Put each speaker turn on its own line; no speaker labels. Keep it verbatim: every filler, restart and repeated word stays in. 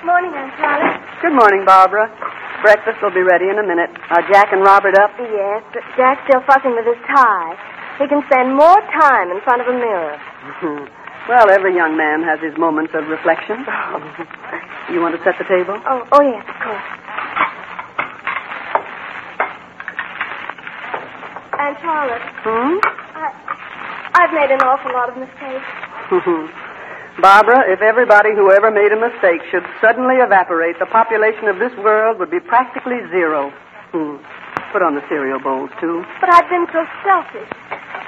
Morning, Aunt Charlotte.
Good morning, Barbara. Breakfast will be ready in a minute. Are Jack and Robert up?
Yes, but Jack's still fussing with his tie. He can spend more time in front of a mirror.
Well, every young man has his moments of reflection. You want to set the table?
Oh, oh yes, of course. Aunt Charlotte.
Hmm?
I, I've made an awful lot of mistakes.
Barbara, if everybody who ever made a mistake should suddenly evaporate, the population of this world would be practically zero. Hmm. Put on the cereal bowls, too.
But I've been so selfish.